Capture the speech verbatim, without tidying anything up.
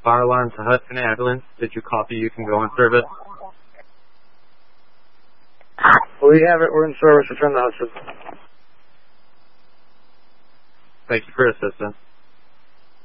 Fire alarm to Hudson Ambulance. Did you copy? You can go in service. We have it. We're in service. Return the Hudson. Thank you for assistance.